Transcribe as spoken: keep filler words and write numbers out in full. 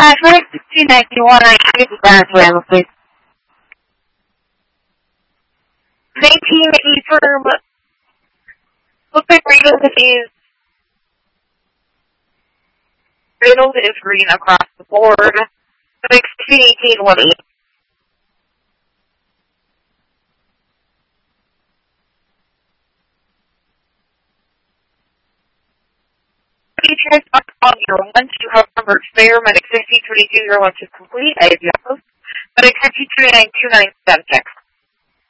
Uh, for two ninety-one, I should be down to him, please. nineteen E-firm. Looks like Reynolds is Reynolds is green across the board. sixteen eighteen one eight. Features on your one two have number spare, medic sixteen twenty-two, your lunch is complete. I have your host. Medic fifty-three nine two nine subjects.